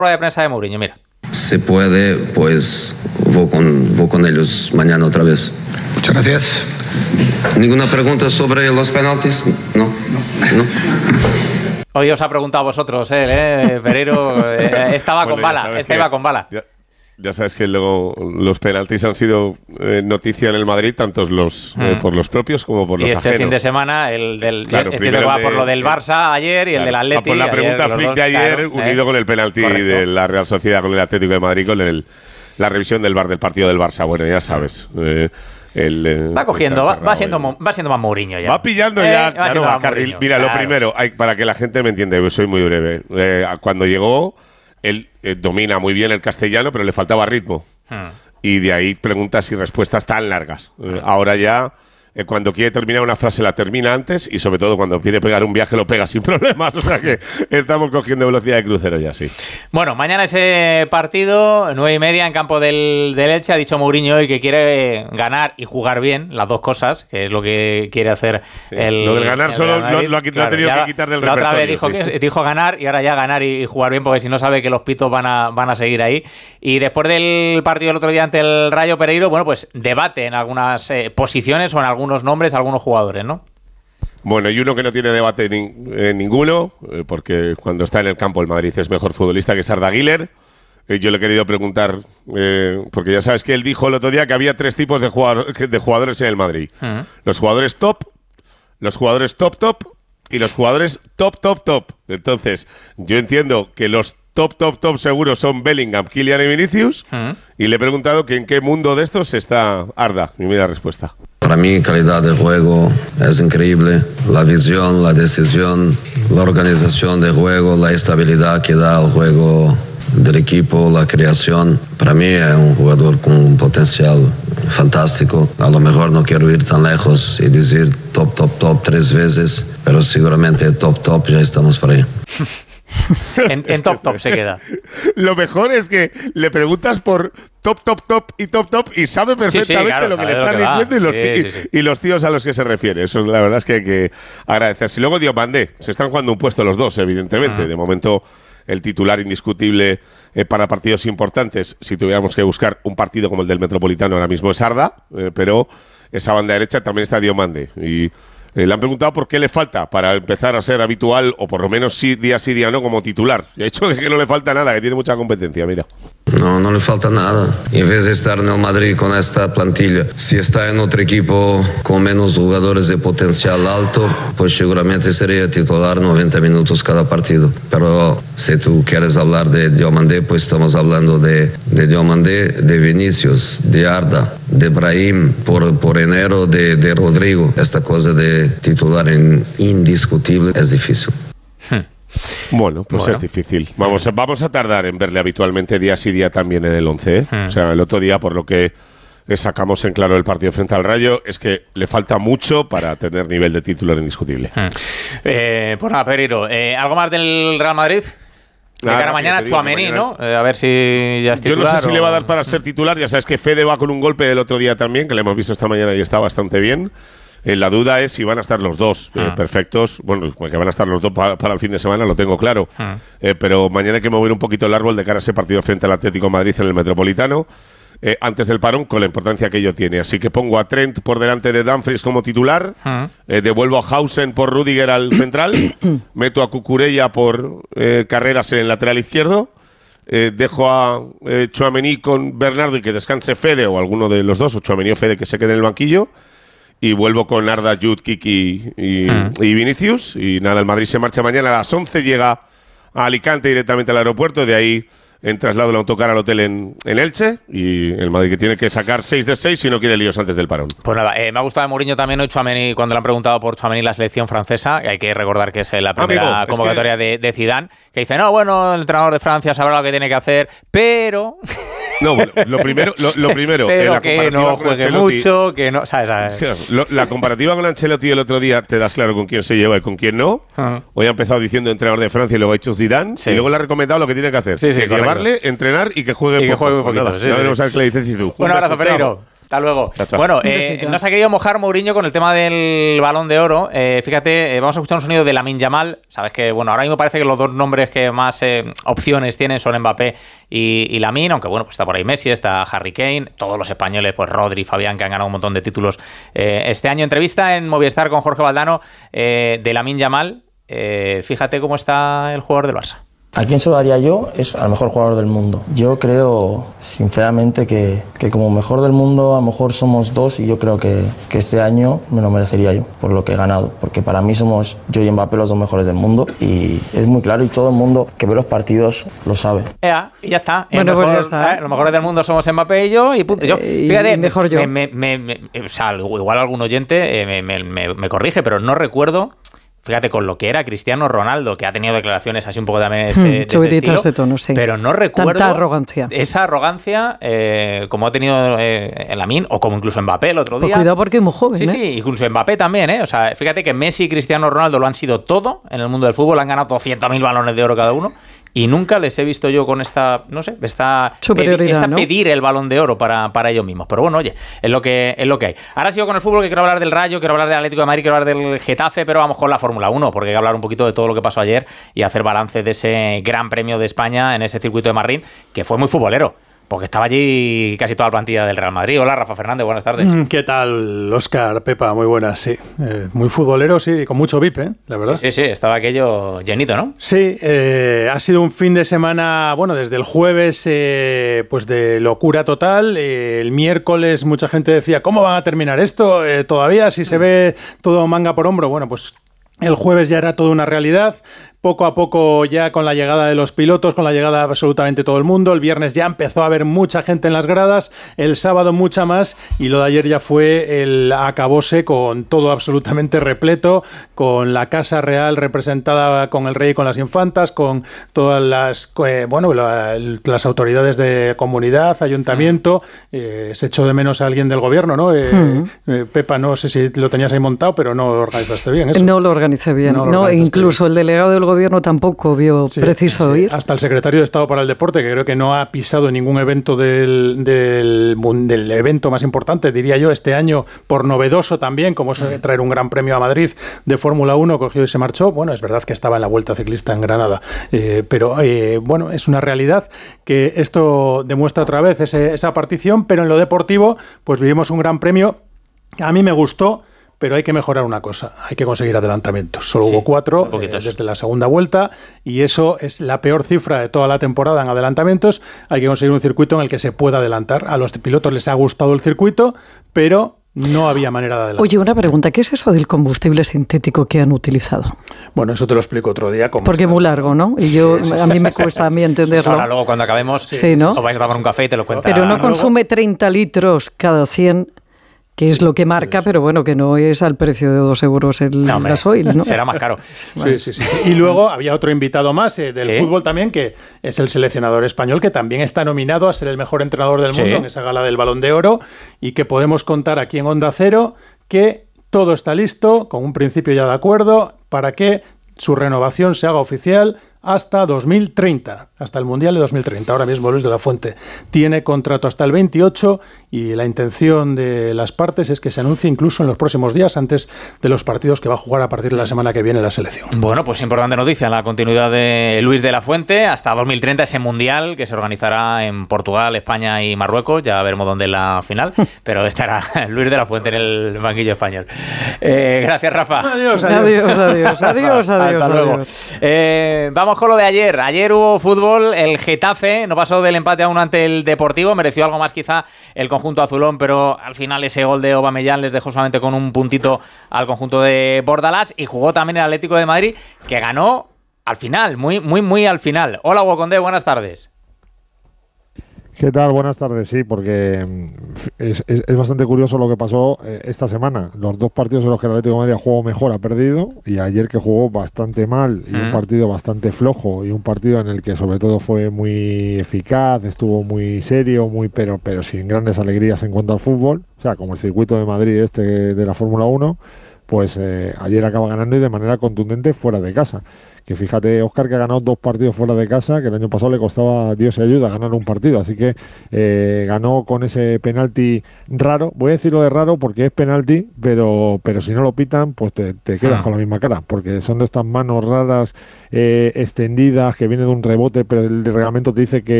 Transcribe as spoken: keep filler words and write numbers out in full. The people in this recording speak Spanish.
rueda de prensa de Mourinho, mira. Si puede, pues voy con, voy con ellos mañana otra vez. Muchas gracias. ¿Ninguna pregunta sobre los penaltis? No, no. no. Hoy os ha preguntado a vosotros, eh, eh Pereiro. Eh, estaba bueno, con bala, esta iba con bala. Ya, ya sabes que luego los penaltis han sido eh, noticia en el Madrid, tanto los, mm. eh, por los propios como por y los este ajenos. fin de semana, el del claro, entiendo que va de, por lo del Barça ayer y claro, el del Atleti. Por la pregunta ayer, flick dos, de ayer, claro, unido eh, con el penalti correcto. De la Real Sociedad con el Atlético de Madrid, con el, la revisión del V A R del partido del Barça. Bueno, ya sabes. Eh, El, eh, va cogiendo, va, va, siendo, va siendo más Mourinho ya. Va pillando ya, eh, claro, a carril. Mira, claro. Lo primero, hay, para que la gente me entienda, soy muy breve. Eh, cuando llegó, él eh, domina muy bien el castellano, pero le faltaba ritmo. Hmm. Y de ahí preguntas y respuestas tan largas. Hmm. Eh, ahora ya, eh, cuando quiere terminar una frase, la termina antes, y sobre todo cuando quiere pegar un viaje, lo pega sin problemas. O sea que estamos cogiendo velocidad de crucero ya, sí. Bueno, mañana ese partido, nueve y media, en campo del, del Elche. Ha dicho Mourinho hoy que quiere ganar y jugar bien, las dos cosas, que es lo que quiere hacer sí. el Lo del ganar el solo Madrid. lo, lo, ha, claro, lo ha tenido que quitar del la repertorio. La otra vez dijo, sí. que, dijo ganar y ahora ya ganar y, y jugar bien, porque si no sabe que los pitos van a, van a seguir ahí. Y después del partido del otro día ante el Rayo, Pereiro, bueno, pues debate en algunas eh, posiciones o en algunos nombres, algunos jugadores, ¿no? Bueno, y uno que no tiene debate ni, eh, ninguno, eh, porque cuando está en el campo el Madrid es mejor futbolista, que es Arda Güler. Eh, yo le he querido preguntar, eh, porque ya sabes que él dijo el otro día que había tres tipos de, jugador, de jugadores en el Madrid. Uh-huh. Los jugadores top, los jugadores top top y los jugadores top top top. Entonces, yo entiendo que los top, top, top seguro son Bellingham, Kylian y Vinicius. Uh-huh. Y le he preguntado que en qué mundo de estos está Arda. Y mira la respuesta. Para mí, calidad de juego es increíble. La visión, la decisión, la organización de juego, la estabilidad que da al juego del equipo, la creación. Para mí es un jugador con un potencial fantástico. A lo mejor no quiero ir tan lejos y decir top, top, top tres veces, pero seguramente top, top ya estamos por ahí. En, en top top se queda. Lo mejor es que le preguntas por top, top, top y top, top y sabe perfectamente sí, sí, claro, lo que le están diciendo y los, sí, tíos, sí, sí. y los tíos a los que se refiere. Eso la verdad es que hay que agradecerse. Y luego Diomandé, se están jugando un puesto los dos, evidentemente. Uh-huh. De momento el titular indiscutible eh, para partidos importantes, si tuviéramos que buscar un partido como el del Metropolitano ahora mismo es Arda, eh, pero esa banda derecha también está Diomandé. Y Eh, le han preguntado por qué le falta para empezar a ser habitual, o por lo menos sí, día sí, día no, como titular. De hecho, es que no le falta nada, que tiene mucha competencia, mira. No, no le falta nada. En vez de estar en el Madrid con esta plantilla, si está en otro equipo con menos jugadores de potencial alto, pues seguramente sería titular noventa minutos cada partido. Pero si tú quieres hablar de Diomandé, pues estamos hablando de, de Diomandé, de Vinicius, de Arda, de Brahim, por, por enero de, de Rodrigo. Esta cosa de titular en indiscutible es difícil. Hmm. Bueno, pues bueno. es difícil. Vamos a, vamos a tardar en verle habitualmente día sí día también en el once. ¿eh? Hmm. O sea, el otro día, por lo que sacamos en claro el partido frente al Rayo, es que le falta mucho para tener nivel de titular indiscutible. Hmm. Eh, pues nada, Pereiro, eh, ¿algo más del Real Madrid? De cara a mañana, Tchouaméni, ¿no? Eh, a ver si ya es titular. Yo no sé si o... le va a dar para ser titular. Ya sabes que Fede va con un golpe del otro día también, que le hemos visto esta mañana y está bastante bien. Eh, la duda es si van a estar los dos eh, ah. perfectos. Bueno, que van a estar los dos pa- para el fin de semana, lo tengo claro. Ah. Eh, pero mañana hay que mover un poquito el árbol de cara a ese partido frente al Atlético de Madrid en el Metropolitano. Eh, antes del parón, con la importancia que ello tiene. Así que pongo a Trent por delante de Dumfries como titular, uh-huh. eh, devuelvo a Hausen por Rüdiger al central, meto a Cucurella por eh, Carreras en el lateral izquierdo, eh, dejo a eh, Tchouaméni con Bernardo y que descanse Fede o alguno de los dos, o Tchouaméni o Fede que se quede en el banquillo, y vuelvo con Arda, Jude, Kiki y, uh-huh. y Vinicius. Y nada, el Madrid se marcha mañana a las once, llega a Alicante directamente al aeropuerto, de ahí en traslado el autocar al hotel en, en Elche, y el Madrid que tiene que sacar seis de seis si no quiere líos antes del parón. Pues nada, eh, me ha gustado de Mourinho también hoy Tchouaméni, cuando le han preguntado por Tchouaméni la selección francesa, y hay que recordar que es la primera Amigo, convocatoria es que... de, de Zidane, que dice, no, bueno, el entrenador de Francia sabrá lo que tiene que hacer, pero... No, bueno, lo primero, lo, lo primero pero la que no juegue mucho, que no, ¿sabes? ¿sabes? Claro, lo, la comparativa con Ancelotti el otro día te das claro con quién se lleva y con quién no. Uh-huh. Hoy ha empezado diciendo entrenador de Francia y luego ha hecho Zidane, sí. y luego le ha recomendado lo que tiene que hacer, sí, sí, que es llevarle, entrenar y que juegue y poco. que juegue un poquito. Nada, sí, ya sí. veremos a ver qué le dice Zizou. Un, Un abrazo, Pereiro. Hasta luego. Chao, chao. Bueno, eh, no se ha querido mojar Mourinho con el tema del Balón de Oro. Eh, fíjate, eh, vamos a escuchar un sonido de Lamine Yamal. Sabes que, bueno, ahora mismo parece que los dos nombres que más eh, opciones tienen son Mbappé y, y Lamine, aunque bueno, pues está por ahí Messi, está Harry Kane, todos los españoles, pues Rodri, Fabián, que han ganado un montón de títulos eh, este año. Entrevista en Movistar con Jorge Valdano eh, de Lamine Yamal. Eh, fíjate cómo está el jugador del Barça. ¿A quién se lo daría yo? Es al mejor jugador del mundo. Yo creo, sinceramente, que, que como mejor del mundo, a lo mejor somos dos y yo creo que, que este año me lo merecería yo, por lo que he ganado. Porque para mí somos yo y Mbappé los dos mejores del mundo y es muy claro y todo el mundo que ve los partidos lo sabe. Ea, y ya está. Bueno, mejor, pues ya está. ¿eh? Los mejores del mundo somos Mbappé y yo y punto. Yo, Eh, fíjate, y mejor yo. Me, me, me, me, o sea, igual algún oyente eh, me, me, me, me corrige, pero no recuerdo... Fíjate, con lo que era Cristiano Ronaldo, que ha tenido declaraciones así un poco también ese, Hmm, de ese subiditas estilo, de tono, sí. pero no recuerdo Tanta arrogancia. esa arrogancia eh, como ha tenido eh, Lamine o como incluso Mbappé el otro Pues día. cuidado porque es muy joven, Sí, ¿eh? sí, incluso Mbappé también, ¿eh? O sea, fíjate que Messi y Cristiano Ronaldo lo han sido todo en el mundo del fútbol, han ganado doscientos mil balones de oro cada uno. Y nunca les he visto yo con esta, no sé, esta, superioridad, esta ¿no? pedir el Balón de Oro para, para ellos mismos. Pero bueno, oye, es lo que es lo que hay. Ahora sigo con el fútbol, que quiero hablar del Rayo, quiero hablar del Atlético de Madrid, quiero hablar del Getafe, pero vamos con la Fórmula uno, porque hay que hablar un poquito de todo lo que pasó ayer y hacer balance de ese Gran Premio de España en ese circuito de Madrid, que fue muy futbolero. Porque estaba allí casi toda la plantilla del Real Madrid. Hola, Rafa Fernández, buenas tardes. ¿Qué tal, Óscar, Pepa? Muy buenas, sí. Eh, muy futbolero, sí, con mucho V I P, ¿eh? La verdad. Sí, sí, estaba aquello llenito, ¿no? Sí, eh, ha sido un fin de semana, bueno, desde el jueves, eh, pues de locura total. Eh, el miércoles mucha gente decía, ¿cómo van a terminar esto? Eh, todavía, si se ve todo manga por hombro. Bueno, pues el jueves ya era toda una realidad. Poco a poco ya con la llegada de los pilotos, con la llegada de absolutamente todo el mundo. El viernes ya empezó a haber mucha gente en las gradas, el sábado mucha más y lo de ayer ya fue el acabose con todo absolutamente repleto, con la Casa Real representada con el rey y con las infantas, con todas las eh, bueno la, las autoridades de comunidad, ayuntamiento. Eh, se echó de menos a alguien del gobierno, ¿no? Eh, uh-huh. eh, Pepa, no sé si lo tenías ahí montado, pero no lo organizaste bien eso. No lo organicé bien, no, no incluso bien. El delegado del gobierno tampoco vio sí, preciso sí. ir. Hasta el secretario de Estado para el Deporte, que creo que no ha pisado ningún evento del, del, del evento más importante, diría yo, este año, por novedoso también, como es traer un gran premio a Madrid de Fórmula uno, cogió y se marchó. Bueno, es verdad que estaba en la Vuelta Ciclista en Granada, eh, pero eh, bueno, es una realidad que esto demuestra otra vez ese, esa partición, pero en lo deportivo, pues vivimos un gran premio que a mí me gustó. Pero hay que mejorar una cosa, hay que conseguir adelantamientos. Solo sí, hubo cuatro eh, desde la segunda vuelta y eso es la peor cifra de toda la temporada en adelantamientos. Hay que conseguir un circuito en el que se pueda adelantar. A los pilotos les ha gustado el circuito, pero no había manera de adelantar. Oye, una pregunta, ¿qué es eso del combustible sintético que han utilizado? Bueno, eso te lo explico otro día. ¿Cómo Porque es muy largo, ¿no? Y yo sí, sí, a mí me cuesta a mí entenderlo. Ahora luego cuando acabemos, sí, sí, ¿no? os vais a tomar un café y te lo cuento. Pero no consume treinta litros cada cien, que es lo que marca, sí, sí. Pero bueno, que no es al precio de dos euros el no, gasoil, ¿no? Será más caro. Sí, sí, sí, sí. Y luego había otro invitado más eh, del ¿sí? fútbol también, que es el seleccionador español, que también está nominado a ser el mejor entrenador del sí. mundo en esa gala del Balón de Oro, y que podemos contar aquí en Onda Cero que todo está listo, con un principio ya de acuerdo, para que su renovación se haga oficial hasta dos mil treinta, hasta el Mundial de dos mil treinta. Ahora mismo Luis de la Fuente tiene contrato hasta el veintiocho y la intención de las partes es que se anuncie incluso en los próximos días, antes de los partidos que va a jugar a partir de la semana que viene la selección. Bueno, pues importante noticia, la continuidad de Luis de la Fuente hasta dos mil treinta, ese Mundial que se organizará en Portugal, España y Marruecos. Ya veremos dónde es la final, pero estará Luis de la Fuente en el banquillo español. Eh, gracias, Rafa. Adiós, adiós, adiós, adiós, adiós. Hasta luego. Eh, vamos con lo de ayer. Ayer hubo fútbol, el Getafe no pasó del empate a uno ante el Deportivo, mereció algo más quizá el conjunto azulón, pero al final ese gol de Aubameyang les dejó solamente con un puntito al conjunto de Bordalás, y jugó también el Atlético de Madrid, que ganó al final, muy, muy, muy al final. Hola, Hugo Condé, buenas tardes. ¿Qué tal? Buenas tardes, sí, porque es, es, es bastante curioso lo que pasó eh, esta semana. Los dos partidos en los que el Atlético de Madrid jugó mejor ha perdido, y ayer que jugó bastante mal y mm. un partido bastante flojo, y un partido en el que sobre todo fue muy eficaz, estuvo muy serio, muy pero, pero sin grandes alegrías en cuanto al fútbol, o sea, como el circuito de Madrid este de la Fórmula uno, pues eh, ayer acaba ganando y de manera contundente fuera de casa. Que fíjate, Óscar, que ha ganado dos partidos fuera de casa, que el año pasado le costaba Dios y ayuda ganar un partido, así que eh, ganó con ese penalti raro. Voy a decirlo de raro porque es penalti, pero pero si no lo pitan, pues te, te quedas ah. con la misma cara, porque son de estas manos raras, eh, extendidas, que viene de un rebote, pero el reglamento te dice que